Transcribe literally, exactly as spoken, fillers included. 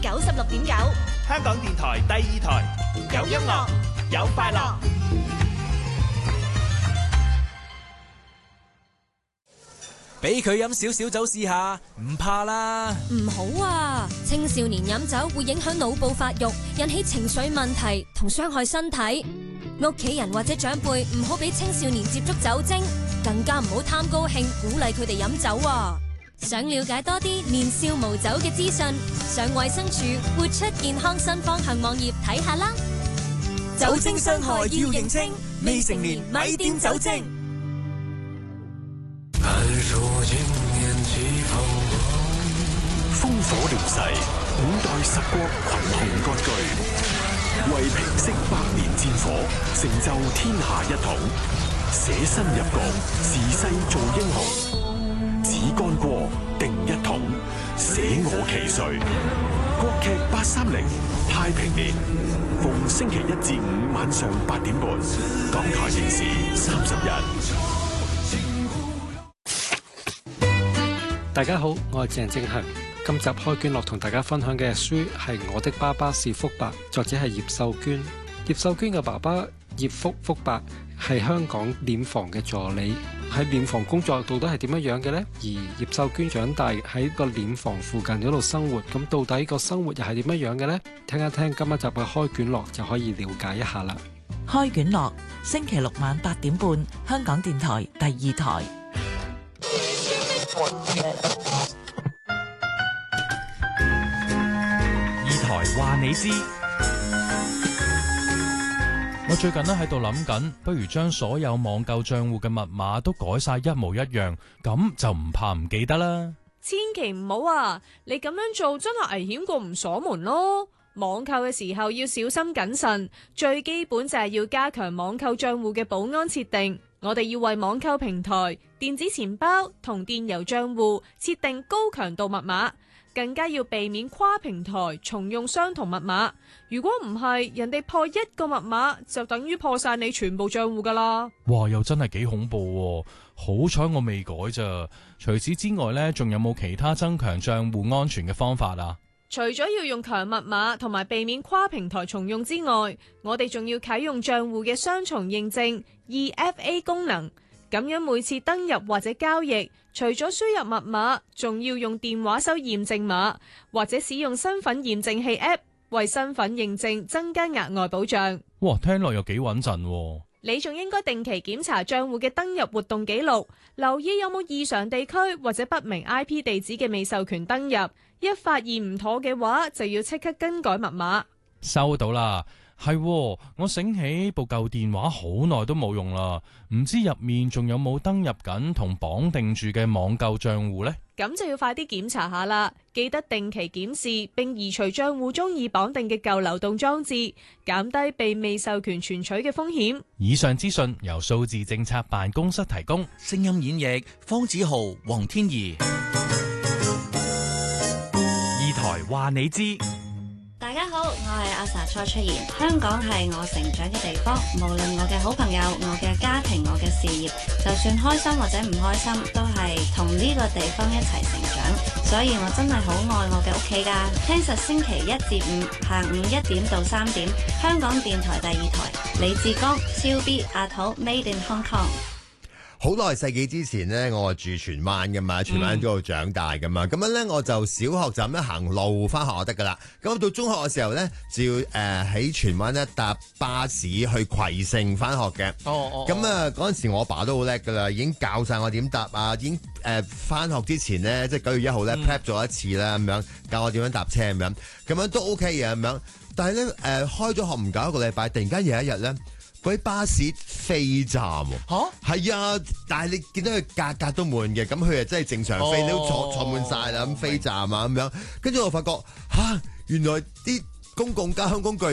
九十六點九， 香港電台第二台，有音樂，有快樂。 俾佢飲少少酒試下，唔怕啦。 唔好啊！青少年飲酒會影響腦部發育，引起情緒問題同傷害身體。屋企人或者長輩唔好俾青少年接觸酒精，更加唔好貪高興鼓勵佢哋飲酒啊！想了解多啲年少無酒嘅資訊，上衛生署活出健康新方向網頁睇下啦。 酒精傷害要認清，未成年咪掂酒精。 烽火連世，五代十國群雄割據，為平息百年戰火，成就天下一統，捨身入局，時勢做英雄，只干過定一統，捨我其誰。國劇八三零太平年，逢星期一至五晚上八點半，港台電視三十日。 大家好，我係鄭正恒。今集開卷樂同大家分享嘅書係《我的爸爸是福伯》，作者係葉秀娟。葉秀娟嘅爸爸葉福福伯係香港殮房嘅助理，喺殮房工作到底係點樣樣嘅呢？而葉秀娟長大喺個殮房附近嗰度生活，咁到底個生活又係點樣樣嘅呢？聽一聽今一集嘅開卷樂就可以了解一下啦。 開卷樂星期六晚八點半，香港電台第二台。 二台話你知，我最近咧喺度諗緊，不如將所有網購賬戶嘅密碼都改晒一模一樣，咁就唔怕唔記得啦。 千祈唔好啊！你咁樣做真係危險過唔鎖門咯。網購嘅時候要小心謹慎，最基本就係要加強網購賬戶嘅保安設定。我哋要為網購平台、電子錢包同電郵賬戶設定高強度密碼，更加要避免跨平台重用相同密碼。如果唔係，人哋破一個密碼就等於破晒你全部賬戶噶啦。 哇，又真係幾恐怖喎！好彩我未改咋。除此之外呢，仲有冇其他增強賬戶安全嘅方法啊？ 除咗要用強密碼同埋避免跨平台重用之外，我哋仲要啟用賬戶嘅雙重認證 E F A 功能。咁樣每次登入或者交易，除咗輸入密碼，仲要用電話收驗證碼，或者使用身份驗證器 App 為身份認證增加額外保障。 哇，聽落又幾穩陣喎。 你仲應該定期檢查賬戶嘅登入活動記錄，留意有冇異常地區或者不明 I P 地址嘅未授權登入。一發現唔妥嘅話，就要即刻更改密碼。 收到啦，係喎，我醒起部舊電話好耐都冇用啦，唔知入面仲有冇登入緊同綁定住嘅網購賬戶呢？ 咁就要快啲檢查下啦，記得定期檢視並移除賬戶中已綁定嘅舊流動裝置，減低被未授權存取嘅風險。 以上資訊由數字政策辦公室提供。 聲音演繹方子豪、黃天怡。 台話你知， 大家好，我係阿 sa 蔡卓妍。香港係我成長嘅地方，無論我嘅好朋友、我嘅家庭、我嘅事業，就算開心或者唔開心，都係同呢個地方一齊成長，所以我真係好愛我嘅屋企噶。聽實星期一至五下午一點到三點，香港電台第二台，李志剛、超 B、阿土 Made in Hong Kong。 好耐世紀之前呢，我住荃灣噶嘛，荃灣嗰度長大噶嘛，咁、嗯、樣咧我就小學就咁樣行路翻學就得噶啦。咁到中學嘅時候咧，就要誒喺荃灣咧搭巴士去葵盛翻學嘅。哦哦。咁啊嗰陣時我阿爸都好叻噶啦，已經教晒我點搭啊，已經誒翻、呃、學之前咧，即係九月一號咧 prep 咗一次啦，咁樣教我點樣搭車咁樣，咁樣都 OK 嘅咁樣。但係咧誒開咗學唔夠一個禮拜，突然間有一日咧。嗰啲巴士飛站喎，嚇係啊！但係你見到佢格格都滿嘅，咁佢啊真係正常飛，都、哦、坐坐滿晒啦，咁飛站啊咁樣。跟住我發覺嚇、啊，原來啲公共交通工具